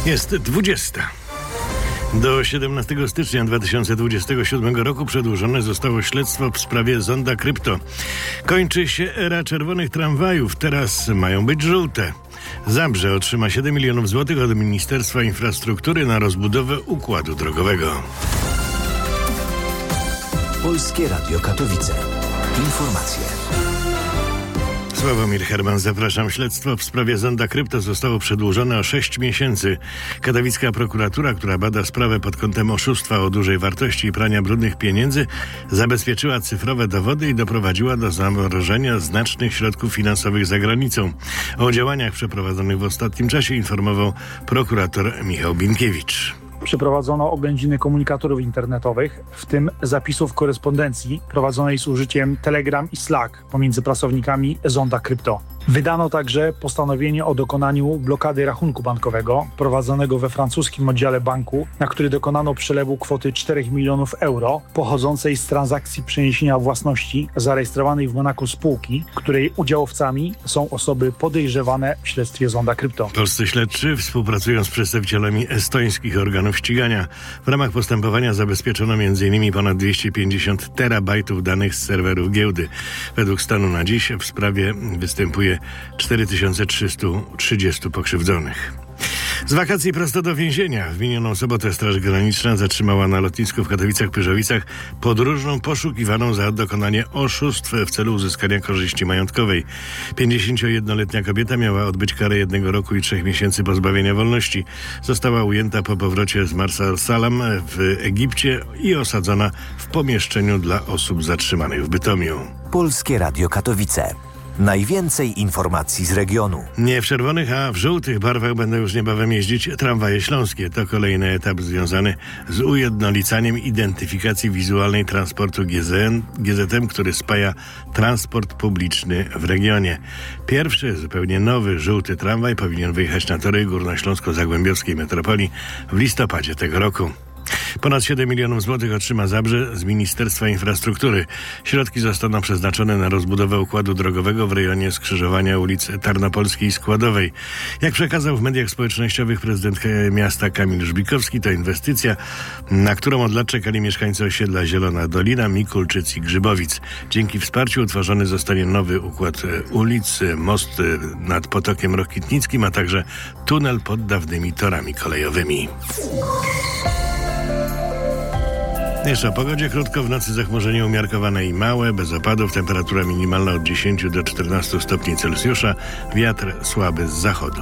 Jest 20. Do 17 stycznia 2027 roku przedłużone zostało śledztwo w sprawie Zonda Krypto. Kończy się era czerwonych tramwajów, teraz mają być żółte. Zabrze otrzyma 7 milionów złotych od Ministerstwa Infrastruktury na rozbudowę układu drogowego. Polskie Radio Katowice. Informacje. Sławomir Herman, zapraszam. Śledztwo w sprawie Zonda Krypto zostało przedłużone o 6 miesięcy. Katowicka prokuratura, która bada sprawę pod kątem oszustwa o dużej wartości i prania brudnych pieniędzy, zabezpieczyła cyfrowe dowody i doprowadziła do zamrożenia znacznych środków finansowych za granicą. O działaniach przeprowadzonych w ostatnim czasie informował prokurator Michał Binkiewicz. Przeprowadzono oględziny komunikatorów internetowych, w tym zapisów korespondencji prowadzonej z użyciem Telegram i Slack pomiędzy pracownikami Zonda Krypto. Wydano także postanowienie o dokonaniu blokady rachunku bankowego prowadzonego we francuskim oddziale banku, na który dokonano przelewu kwoty 4 milionów euro pochodzącej z transakcji przeniesienia własności zarejestrowanej w Monaco spółki, której udziałowcami są osoby podejrzewane w śledztwie Zonda Krypto. Polscy śledczy współpracują z przedstawicielami estońskich organów ścigania. W ramach postępowania zabezpieczono m.in. ponad 250 terabajtów danych z serwerów giełdy. Według stanu na dziś w sprawie występuje 4330 pokrzywdzonych. Z wakacji prosto do więzienia. W minioną sobotę Straż Graniczna zatrzymała na lotnisku w Katowicach-Pyrzowicach podróżną poszukiwaną za dokonanie oszustw w celu uzyskania korzyści majątkowej. 51-letnia kobieta miała odbyć karę 1 roku i 3 miesięcy pozbawienia wolności. Została ujęta po powrocie z Marsa al-Salam w Egipcie i osadzona w pomieszczeniu dla osób zatrzymanych w Bytomiu. Polskie Radio Katowice. Najwięcej informacji z regionu. Nie w czerwonych, a w żółtych barwach będą już niebawem jeździć tramwaje śląskie. To kolejny etap związany z ujednolicaniem identyfikacji wizualnej transportu GZM, który spaja transport publiczny w regionie. Pierwszy, zupełnie nowy, żółty tramwaj powinien wyjechać na tory górnośląsko-zagłębiowskiej metropolii w listopadzie tego roku. Ponad 7 milionów złotych otrzyma Zabrze z Ministerstwa Infrastruktury. Środki zostaną przeznaczone na rozbudowę układu drogowego w rejonie skrzyżowania ulic Tarnopolskiej i Składowej. Jak przekazał w mediach społecznościowych prezydent miasta Kamil Żbikowski, to inwestycja, na którą od lat czekali mieszkańcy osiedla Zielona Dolina, Mikulczyc i Grzybowic. Dzięki wsparciu utworzony zostanie nowy układ ulic, most nad Potokiem Rokitnickim, a także tunel pod dawnymi torami kolejowymi. Jeszcze o pogodzie. Krótko w nocy zachmurzenie umiarkowane i małe, bez opadów. Temperatura minimalna od 10 do 14 stopni Celsjusza. Wiatr słaby z zachodu.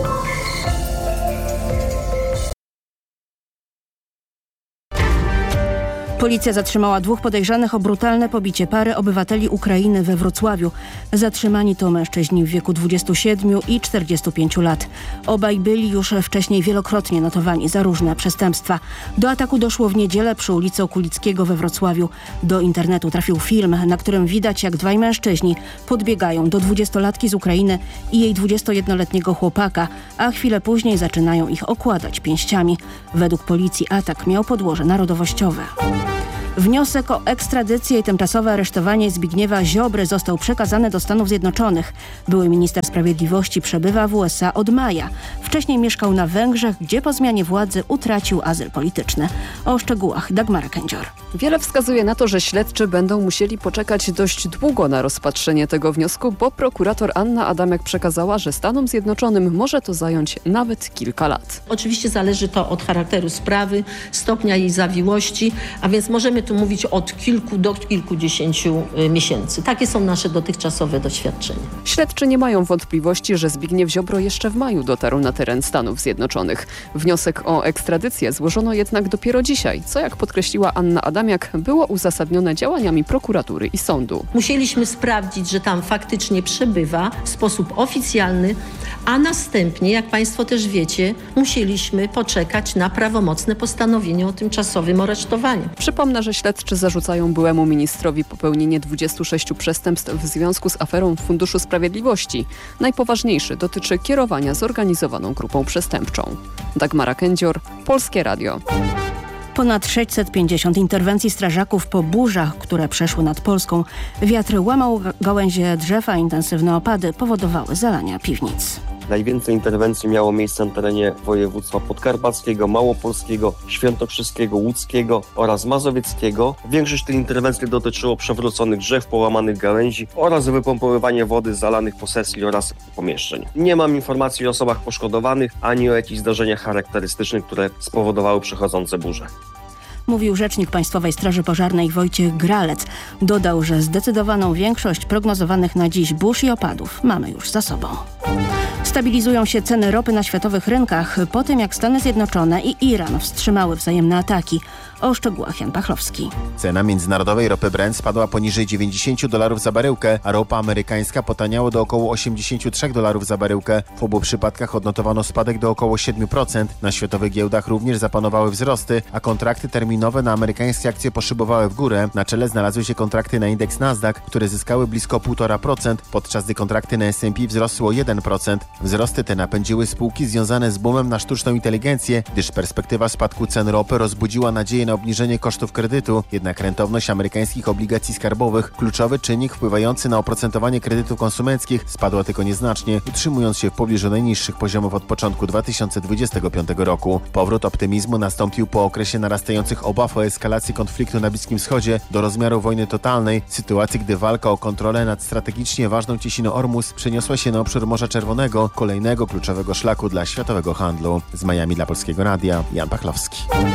Policja zatrzymała 2 podejrzanych o brutalne pobicie pary obywateli Ukrainy we Wrocławiu. Zatrzymani to mężczyźni w wieku 27 i 45 lat. Obaj byli już wcześniej wielokrotnie notowani za różne przestępstwa. Do ataku doszło w niedzielę przy ulicy Okulickiego we Wrocławiu. Do internetu trafił film, na którym widać, jak 2 mężczyźni podbiegają do 20-latki z Ukrainy i jej 21-letniego chłopaka, a chwilę później zaczynają ich okładać pięściami. Według policji atak miał podłoże narodowościowe. Wniosek o ekstradycję i tymczasowe aresztowanie Zbigniewa Ziobry został przekazany do Stanów Zjednoczonych. Były minister sprawiedliwości przebywa w USA od maja. Wcześniej mieszkał na Węgrzech, gdzie po zmianie władzy utracił azyl polityczny. O szczegółach Dagmara Kędzior. Wiele wskazuje na to, że śledczy będą musieli poczekać dość długo na rozpatrzenie tego wniosku, bo prokurator Anna Adamiak przekazała, że Stanom Zjednoczonym może to zająć nawet kilka lat. Oczywiście zależy to od charakteru sprawy, stopnia jej zawiłości, a więc możemy tu mówić od kilku do kilkudziesięciu miesięcy. Takie są nasze dotychczasowe doświadczenia. Śledczy nie mają wątpliwości, że Zbigniew Ziobro jeszcze w maju dotarł na teren Stanów Zjednoczonych. Wniosek o ekstradycję złożono jednak dopiero dzisiaj, co jak podkreśliła Anna Adamiak, było uzasadnione działaniami prokuratury i sądu. Musieliśmy sprawdzić, że tam faktycznie przebywa w sposób oficjalny, a następnie, jak Państwo też wiecie, musieliśmy poczekać na prawomocne postanowienie o tymczasowym aresztowaniu. Przypomnę, że śledczy zarzucają byłemu ministrowi popełnienie 26 przestępstw w związku z aferą Funduszu Sprawiedliwości. Najpoważniejszy dotyczy kierowania zorganizowaną grupą przestępczą. Dagmara Kędzior, Polskie Radio. Ponad 650 interwencji strażaków po burzach, które przeszły nad Polską. Wiatr łamał gałęzie drzew, a intensywne opady powodowały zalania piwnic. Najwięcej interwencji miało miejsce na terenie województwa podkarpackiego, małopolskiego, świętokrzyskiego, łódzkiego oraz mazowieckiego. Większość tych interwencji dotyczyło przewróconych drzew, połamanych gałęzi oraz wypompowywania wody z zalanych posesji oraz pomieszczeń. Nie mam informacji o osobach poszkodowanych ani o jakichś zdarzeniach charakterystycznych, które spowodowały przechodzące burze. Mówił rzecznik Państwowej Straży Pożarnej Wojciech Gralec. Dodał, że zdecydowaną większość prognozowanych na dziś burz i opadów mamy już za sobą. Stabilizują się ceny ropy na światowych rynkach po tym, jak Stany Zjednoczone i Iran wstrzymały wzajemne ataki. O szczegółach Jan Pachlowski. Cena międzynarodowej ropy Brent spadła poniżej $90 za baryłkę, a ropa amerykańska potaniała do około $83 za baryłkę. W obu przypadkach odnotowano spadek do około 7%. Na światowych giełdach również zapanowały wzrosty, a kontrakty terminowe na amerykańskie akcje poszybowały w górę. Na czele znalazły się kontrakty na indeks Nasdaq, które zyskały blisko 1,5%, podczas gdy kontrakty na S&P wzrosły o 1%. Wzrosty te napędziły spółki związane z boomem na sztuczną inteligencję, gdyż perspektywa spadku cen ropy rozbudziła nadzieję na obniżenie kosztów kredytu. Jednak rentowność amerykańskich obligacji skarbowych, kluczowy czynnik wpływający na oprocentowanie kredytów konsumenckich, spadła tylko nieznacznie, utrzymując się w pobliżu najniższych poziomów od początku 2025 roku. Powrót optymizmu nastąpił po okresie narastających obaw o eskalację konfliktu na Bliskim Wschodzie do rozmiaru wojny totalnej, sytuacji, gdy walka o kontrolę nad strategicznie ważną cieśniną Ormus przeniosła się na obszar Morza Czerwonego, kolejnego kluczowego szlaku dla światowego handlu. Z Miami dla Polskiego Radia, Jan Pachlowski.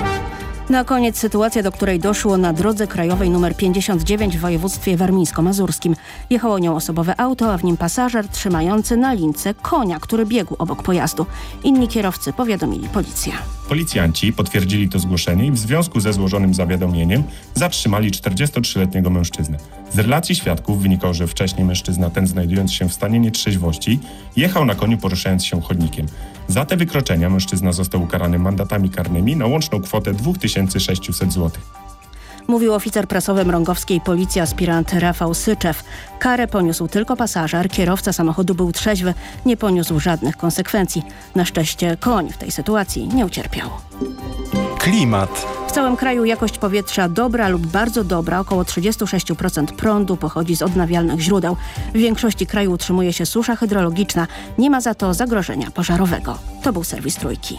Na koniec sytuacja, do której doszło na drodze krajowej nr 59 w województwie warmińsko-mazurskim. Jechało nią osobowe auto, a w nim pasażer trzymający na lince konia, który biegł obok pojazdu. Inni kierowcy powiadomili policję. Policjanci potwierdzili to zgłoszenie i w związku ze złożonym zawiadomieniem zatrzymali 43-letniego mężczyznę. Z relacji świadków wynikało, że wcześniej mężczyzna ten, znajdując się w stanie nietrzeźwości, jechał na koniu, poruszając się chodnikiem. Za te wykroczenia mężczyzna został ukarany mandatami karnymi na łączną kwotę 2600 zł. Mówił oficer prasowy mrągowskiej policji aspirant Rafał Syczew. Karę poniósł tylko pasażer, kierowca samochodu był trzeźwy, nie poniósł żadnych konsekwencji. Na szczęście koń w tej sytuacji nie ucierpiał. Klimat. W całym kraju jakość powietrza dobra lub bardzo dobra, około 36% prądu pochodzi z odnawialnych źródeł. W większości kraju utrzymuje się susza hydrologiczna, nie ma za to zagrożenia pożarowego. To był serwis Trójki.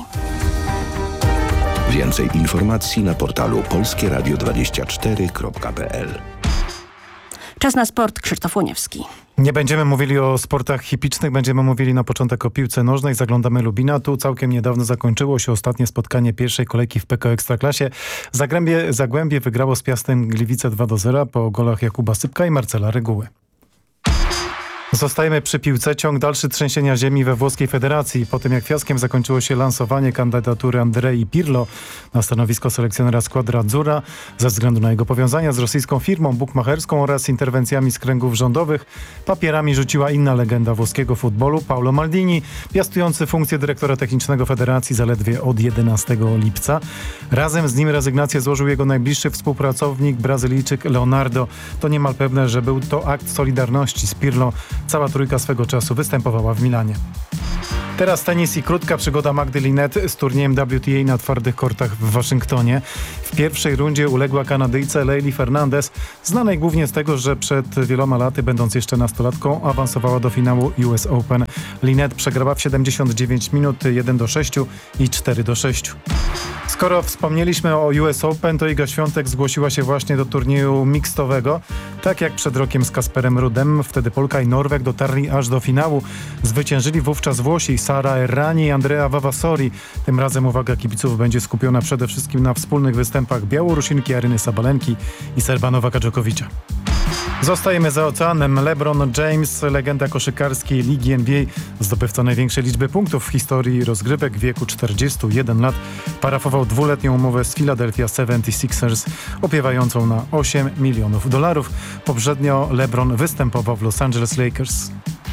Więcej informacji na portalu polskieradio24.pl. Czas na sport. Krzysztof Łoniewski. Nie będziemy mówili o sportach hippicznych, będziemy mówili na początek o piłce nożnej. Zaglądamy Lubina. Tu całkiem niedawno zakończyło się ostatnie spotkanie pierwszej kolejki w PKO Ekstraklasie. Zagłębie wygrało z Piastem Gliwice 2-0 po golach Jakuba Sypka i Marcela Reguły. Zostajemy przy piłce. Ciąg dalszy trzęsienia ziemi we włoskiej federacji. Po tym jak fiaskiem zakończyło się lansowanie kandydatury Andrei Pirlo na stanowisko selekcjonera Squadra Azzurra ze względu na jego powiązania z rosyjską firmą bukmacherską oraz interwencjami z kręgów rządowych, papierami rzuciła inna legenda włoskiego futbolu, Paolo Maldini, piastujący funkcję dyrektora technicznego federacji zaledwie od 11 lipca. Razem z nim rezygnację złożył jego najbliższy współpracownik, Brazylijczyk Leonardo. To niemal pewne, że był to akt solidarności z Pirlo. Cała trójka swego czasu występowała w Milanie. Teraz tenis i krótka przygoda Magdy Linette z turniejem WTA na twardych kortach w Waszyngtonie. W pierwszej rundzie uległa Kanadyjce Leili Fernandez, znanej głównie z tego, że przed wieloma laty, będąc jeszcze nastolatką, awansowała do finału US Open. Linette przegrała w 79 minut 1-6 i 4-6. Skoro wspomnieliśmy o US Open, to Iga Świątek zgłosiła się właśnie do turnieju mixtowego. Tak jak przed rokiem z Kasperem Rudem, wtedy Polka i Norweg dotarli aż do finału. Zwyciężyli wówczas Włosi Sara Errani i Andrea Vavasori. Tym razem uwaga kibiców będzie skupiona przede wszystkim na wspólnych występach Białorusinki Aryny Sabalenki i Serba Nowaka Dżokowicza. Zostajemy za oceanem. LeBron James, legenda koszykarskiej Ligi NBA, zdobywca największej liczby punktów w historii rozgrywek w wieku 41 lat, parafował dwuletnią umowę z Philadelphia 76ers opiewającą na $8 milionów. Poprzednio LeBron występował w Los Angeles Lakers.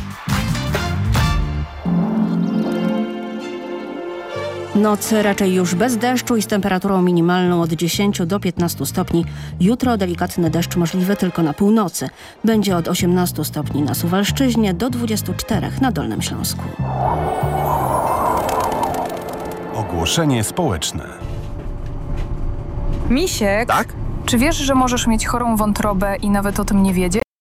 Noc raczej już bez deszczu i z temperaturą minimalną od 10 do 15 stopni. Jutro delikatny deszcz możliwy tylko na północy. Będzie od 18 stopni na Suwalszczyźnie do 24 na Dolnym Śląsku. Ogłoszenie społeczne. Misiek, Tak? czy wiesz, że możesz mieć chorą wątrobę i nawet o tym nie wiedzieć?